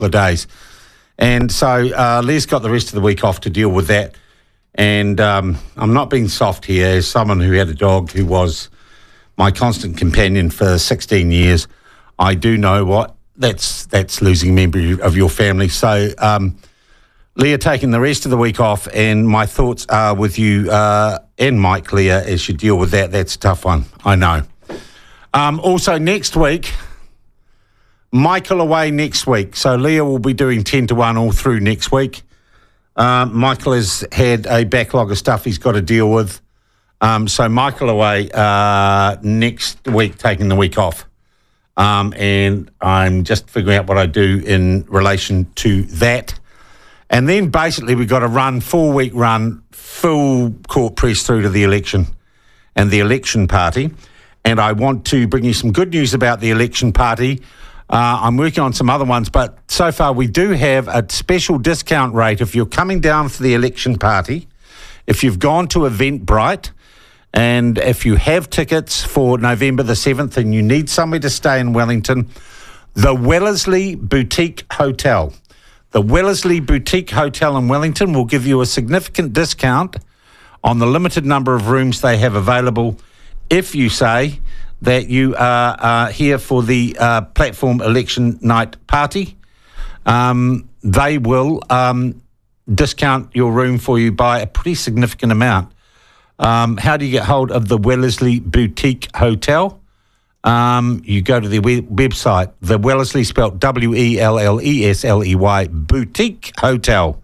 couple of days. And so Leah's got the rest of the week off to deal with that. And I'm not being soft here. As someone who had a dog who was my constant companion for 16 years, I do know what that's losing a member of your family. So Leah taking the rest of the week off, and my thoughts are with you and Mike, Leah, as you deal with that. That's a tough one, I know. Also, next week, Michael away next week. So Leah will be doing 10 to 1 all through next week. Michael has had a backlog of stuff he's got to deal with. So Michael away next week, taking the week off. And I'm just figuring out what I do in relation to that. And then basically we've got a 4-week run, full court press through to the election and the election party. And I want to bring you some good news about the election party. I'm working on some other ones, but so far we do have a special discount rate if you're coming down for the election party, if you've gone to Eventbrite, and if you have tickets for November the 7th and you need somewhere to stay in Wellington, the Wellesley Boutique Hotel. The Wellesley Boutique Hotel in Wellington will give you a significant discount on the limited number of rooms they have available if you say that you are here for the platform election night party. They will discount your room for you by a pretty significant amount. How do you get hold of the Wellesley Boutique Hotel? You go to the website, the Wellesley, spelt Welllesley, Boutique Hotel.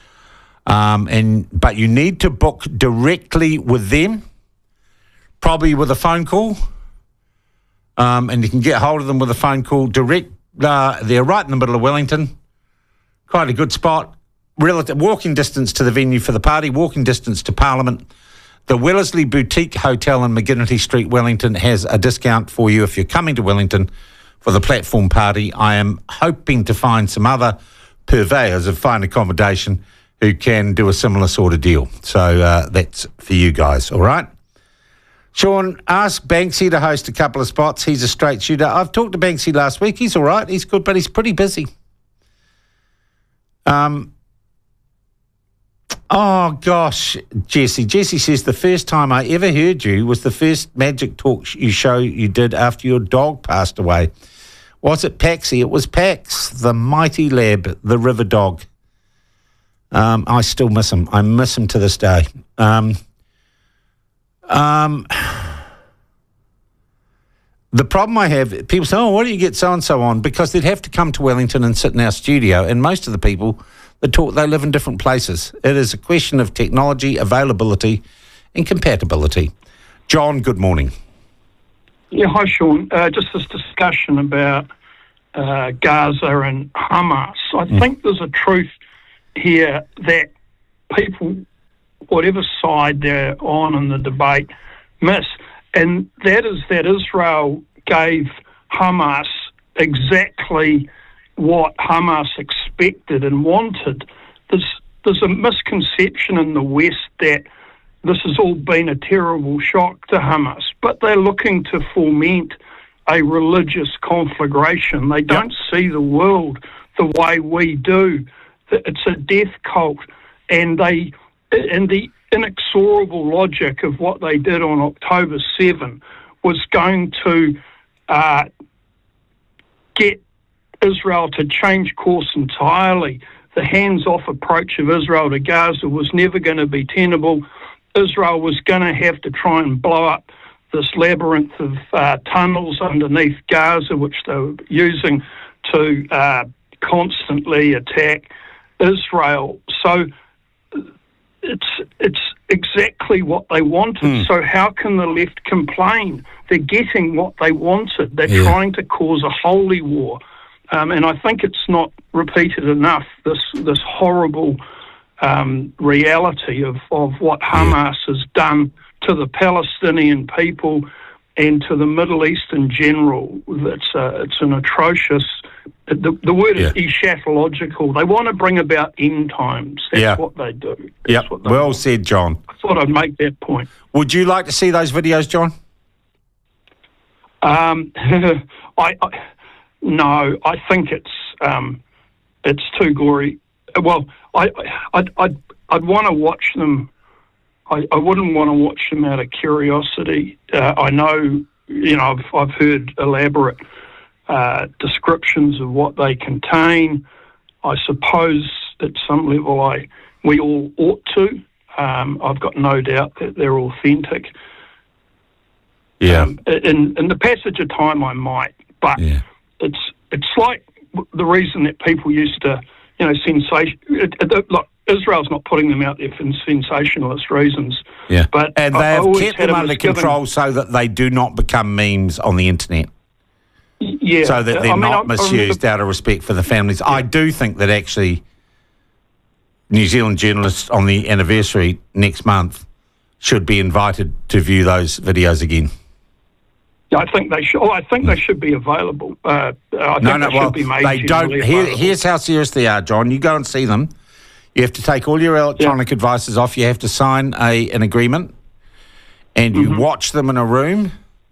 But you need to book directly with them, probably with a phone call. And you can get hold of them with a phone call direct. They're right in the middle of Wellington. Quite a good spot. Relative walking distance to the venue for the party, walking distance to Parliament. The Wellesley Boutique Hotel in McGinnity Street, Wellington, has a discount for you if you're coming to Wellington for the platform party. I am hoping to find some other purveyors of fine accommodation who can do a similar sort of deal. So that's for you guys, all right? Sean, ask Banksy to host a couple of spots. He's a straight shooter. I've talked to Banksy last week. He's all right. He's good, but he's pretty busy. Oh, gosh, Jesse. Jesse says the first time I ever heard you was the first Magic Talk show you did after your dog passed away. Was it Paxi? It was Pax, the mighty lab, the river dog. I still miss him. I miss him to this day. The problem I have, people say, oh, why do you get so-and-so on? Because they'd have to come to Wellington and sit in our studio, and most of the people that talk, they live in different places. It is a question of technology, availability, and compatibility. John, good morning. Yeah, hi, Sean. Just this discussion about Gaza and Hamas. I think there's a truth here that people, whatever side they're on in the debate, miss. And that is that Israel gave Hamas exactly what Hamas expected and wanted. There's a misconception in the West that this has all been a terrible shock to Hamas, but they're looking to foment a religious conflagration. They don't see the world the way we do. It's a death cult, and the inexorable logic of what they did on October 7 was going to get Israel to change course entirely. The hands-off approach of Israel to Gaza was never going to be tenable. Israel was going to have to try and blow up this labyrinth of tunnels underneath Gaza, which they were using to constantly attack Israel. So it's exactly what they wanted. So how can the left complain? They're getting what they wanted. They're trying to cause a holy war. And I think it's not repeated enough, this horrible reality of what Hamas has done to the Palestinian people and to the Middle East in general. It's an atrocious... The word is eschatological. They want to bring about end times. That's what they do. That's what they well want. said, John. I thought I'd make that point. Would you like to see those videos, John? No, I think it's it's too gory. Well, I'd want to watch them. I wouldn't want to watch them out of curiosity. I know, I've heard elaborate descriptions of what they contain. I suppose at some level we all ought to. I've got no doubt that they're authentic. Yeah. In the passage of time, I might, but it's like the reason that people used to, look, Israel's not putting them out there for sensationalist reasons. Yeah. But and they have kept them under control so that they do not become memes on the internet. Yeah. So that they're not misused out of respect for the families. Yeah. I do think that actually New Zealand journalists on the anniversary next month should be invited to view those videos again. Yeah, I think they should. I think they should be available. I think they should be made. They don't. Here's how serious they are, John. You go and see them. You have to take all your electronic devices off. You have to sign an agreement, and you watch them in a room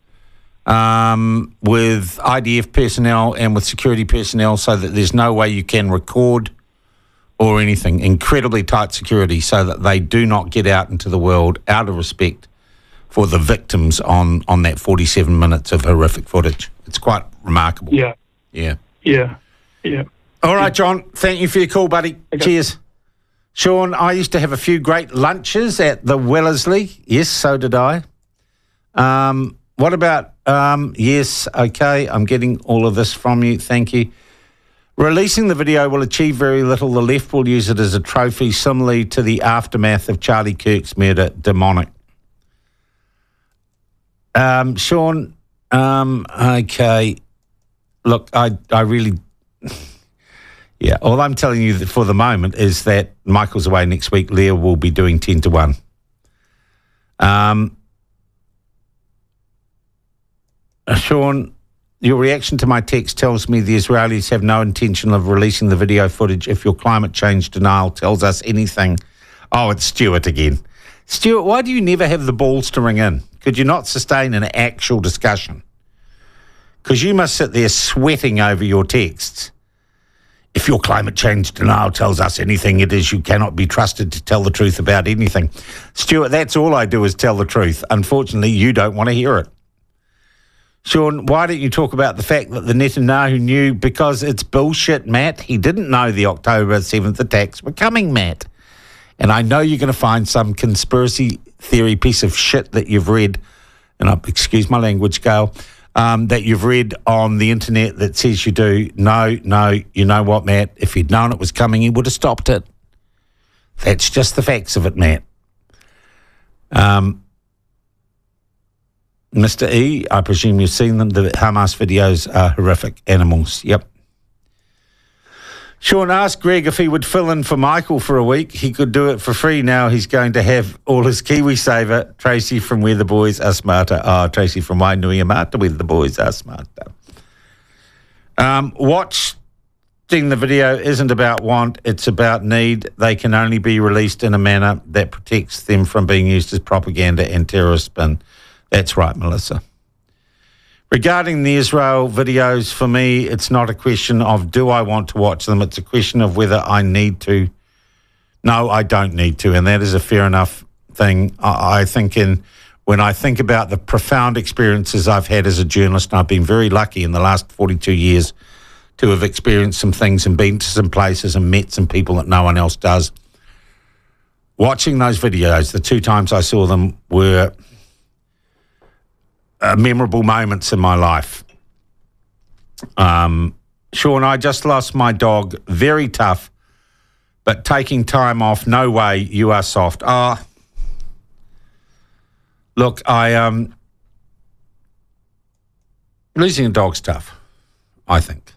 with IDF personnel and with security personnel, so that there's no way you can record or anything. Incredibly tight security, so that they do not get out into the world out of respect for the victims on that 47 minutes of horrific footage. It's quite remarkable. Yeah. All right, John, thank you for your call, buddy. Okay. Cheers. Sean, I used to have a few great lunches at the Wellesley. Yes, so did I. What about, yes, okay, I'm getting all of this from you. Thank you. Releasing the video will achieve very little. The left will use it as a trophy, similarly to the aftermath of Charlie Kirk's murder, demonic. Sean, okay. Look, I really... Yeah, all I'm telling you for the moment is that Michael's away next week. Leah will be doing 10 to 1. Sean, your reaction to my text tells me the Israelis have no intention of releasing the video footage if your climate change denial tells us anything. Oh, it's Stuart again. Stuart, why do you never have the balls to ring in? Could you not sustain an actual discussion? Because you must sit there sweating over your texts. If your climate change denial tells us anything, it is you cannot be trusted to tell the truth about anything. Stuart, that's all I do is tell the truth. Unfortunately, you don't want to hear it. Sean, why don't you talk about the fact that the Netanyahu knew? Because it's bullshit, Matt. He didn't know the October 7th attacks were coming, Matt. And I know you're going to find some conspiracy theory piece of shit that you've read, and excuse my language, Gail, that you've read on the internet that says you do. No, you know what, Matt? If he'd known it was coming, he would have stopped it. That's just the facts of it, Matt. Mr. E, I presume you've seen them. The Hamas videos are horrific. Animals, yep. Sean asked Greg if he would fill in for Michael for a week. He could do it for free now. He's going to have all his KiwiSaver. Tracy from Where the Boys Are Smarter. Tracy from Wainuiamata, Where the Boys Are Smarter. Watching the video isn't about want, it's about need. They can only be released in a manner that protects them from being used as propaganda and terrorist spin. That's right, Melissa. Regarding the Israel videos, for me, it's not a question of do I want to watch them. It's a question of whether I need to. No, I don't need to, and that is a fair enough thing. I think when I think about the profound experiences I've had as a journalist, and I've been very lucky in the last 42 years to have experienced some things and been to some places and met some people that no one else does. Watching those videos, the 2 times I saw them were memorable moments in my life. Sean, I just lost my dog. Very tough, but taking time off, no way, you are soft. Look, losing a dog's tough, I think.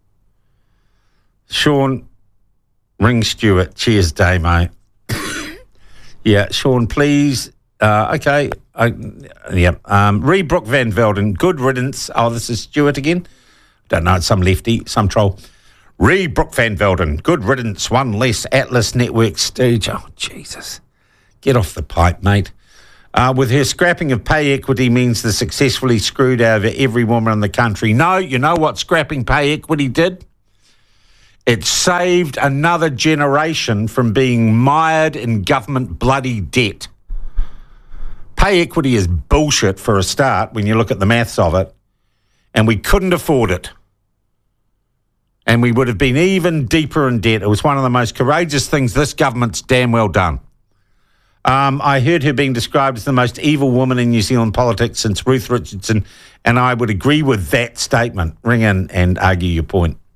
Sean, ring Stuart. Cheers, day, mate. Yeah, Sean, please. Okay. Reed Brooke Van Velden, good riddance. Oh, this is Stuart again. Don't know, it's some lefty, some troll. Reed Brooke Van Velden, good riddance, one less Atlas Network stooge. Oh, Jesus. Get off the pipe, mate. With her scrapping of pay equity means the successfully screwed over every woman in the country. No, you know what scrapping pay equity did? It saved another generation from being mired in government bloody debt. Pay equity is bullshit for a start when you look at the maths of it, and we couldn't afford it. And we would have been even deeper in debt. It was one of the most courageous things this government's damn well done. I heard her being described as the most evil woman in New Zealand politics since Ruth Richardson, and I would agree with that statement. Ring in and argue your point.